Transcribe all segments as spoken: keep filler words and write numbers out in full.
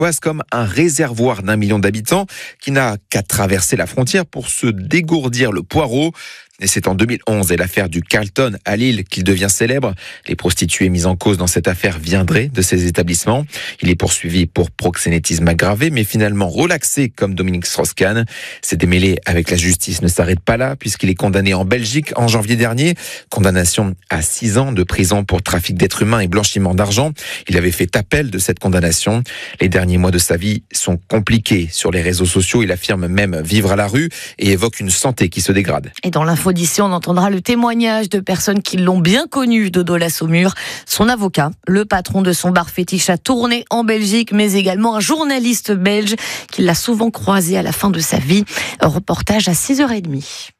comme un réservoir d'un million d'habitants qui n'a qu'à traverser la frontière pour se dégourdir le poireau. Et c'est en deux mille onze et l'affaire du Carlton à Lille qu'il devient célèbre. Les prostituées mises en cause dans cette affaire viendraient de ces établissements. Il est poursuivi pour proxénétisme aggravé, mais finalement relaxé comme Dominique Strauss-Kahn. Ses démêlés avec la justice ne s'arrêtent pas là, puisqu'il est condamné en Belgique en janvier dernier. Condamnation à six ans de prison pour trafic d'êtres humains et blanchiment d'argent. Il avait fait appel de cette condamnation. Les derniers mois de sa vie sont compliqués sur les réseaux sociaux. Il affirme même vivre à la rue et évoque une santé qui se dégrade. Et dans l'info d'ici, on entendra le témoignage de personnes qui l'ont bien connu, Dodo Lassaumur. Son avocat, le patron de son bar fétiche, a tourné en Belgique, mais également un journaliste belge qui l'a souvent croisé à la fin de sa vie. Un reportage à six heures trente.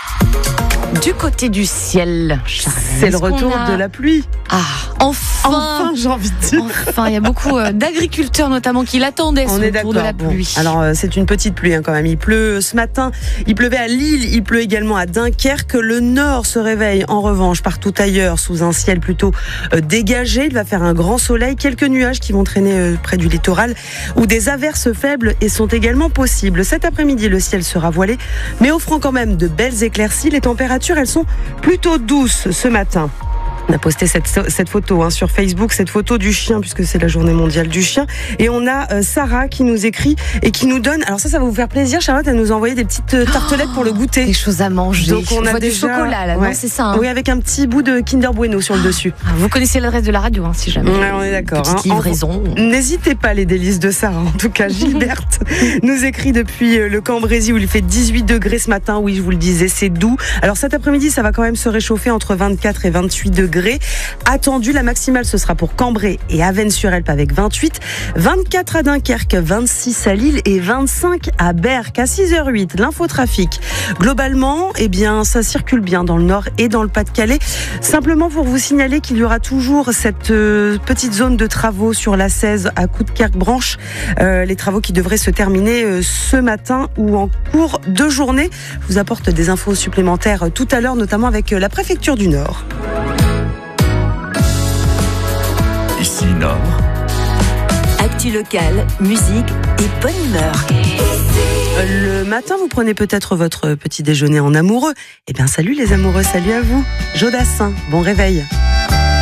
Du côté du ciel, Charles, c'est le retour a... de la pluie. Ah, enfin, enfin j'ai envie de dire. Enfin, il y a beaucoup d'agriculteurs notamment qui l'attendaient. On est d'accord. De la pluie. Bon. Alors, c'est une petite pluie hein, quand même. Il pleut ce matin. Il pleuvait à Lille. Il pleut également à Dunkerque. Le nord se réveille en revanche partout ailleurs sous un ciel plutôt euh, dégagé. Il va faire un grand soleil. Quelques nuages qui vont traîner euh, près du littoral où des averses faibles et sont également possibles. Cet après-midi, le ciel sera voilé, mais offrant quand même de belles éclaircies. Les températures, elles sont plutôt douces ce matin. On a posté cette, cette photo hein, sur Facebook, cette photo du chien, puisque c'est la journée mondiale du chien. Et on a euh, Sarah qui nous écrit et qui nous donne... Alors ça, ça va vous faire plaisir, Charlotte, elle nous a envoyé des petites euh, tartelettes oh, pour le goûter. Des choses à manger. Donc on, on a voit déjà... du chocolat, là, ouais. non, c'est ça hein. Oui, avec un petit bout de Kinder Bueno sur le dessus. Vous connaissez l'adresse de la radio, hein, si jamais. Ouais, on est d'accord. Petite hein. livraison. En... N'hésitez pas, les délices de Sarah. En tout cas, Gilberte nous écrit depuis le Cambrésis où il fait dix-huit degrés ce matin. Oui, je vous le disais, c'est doux. Alors cet après-midi, ça va quand même se réchauffer entre vingt-quatre et vingt-huit degrés. Attendu, la maximale ce sera pour Cambrai et Avesnes-sur-Helpe avec vingt-huit, vingt-quatre à Dunkerque, vingt-six à Lille et vingt-cinq à Berck. À six heures huit, l'infotrafic. Globalement, eh bien, ça circule bien dans le nord et dans le Pas-de-Calais. Simplement pour vous signaler qu'il y aura toujours cette euh, petite zone de travaux sur l'A seize à Coudekerque-Branche. Euh, les travaux qui devraient se terminer euh, ce matin ou en cours de journée. Je vous apporte des infos supplémentaires euh, tout à l'heure, notamment avec euh, la préfecture du Nord. Ici Nord. Actu locale, musique et bonne humeur. Le matin, vous prenez peut-être votre petit déjeuner en amoureux. Eh bien, salut les amoureux, salut à vous. Jodassin, bon réveil.